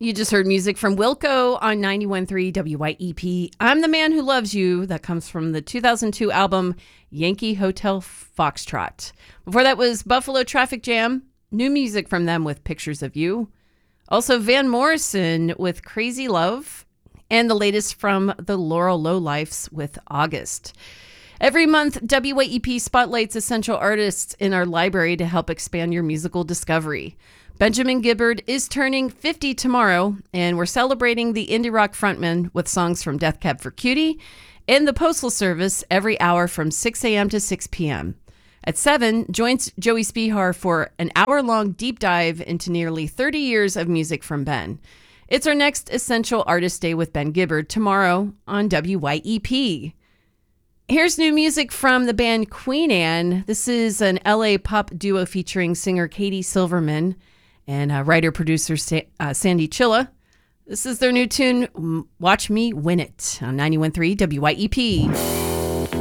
You just heard music from Wilco on 91.3 WYEP. I'm the Man Who Loves You. That comes from the 2002 album Yankee Hotel Foxtrot. Before that was Buffalo Traffic Jam. New music from them with Pictures of You. Also Van Morrison with Crazy Love. And the latest from the Laurel Lowlifes with August. Every month, WYEP spotlights essential artists in our library to help expand your musical discovery. Benjamin Gibbard is turning 50 tomorrow, and we're celebrating the indie rock frontman with songs from Death Cab for Cutie and the Postal Service every hour from 6 a.m. to 6 p.m. At 7, joins Joey Spihar for an hour-long deep dive into nearly 30 years of music from Ben. It's our next Essential Artist Day with Ben Gibbard tomorrow on WYEP. Here's new music from the band Queen Anne. This is an LA pop duo featuring singer Katie Silverman and writer-producer Sandy Chilla. This is their new tune, Watch Me Win It, on 91.3 WYEP.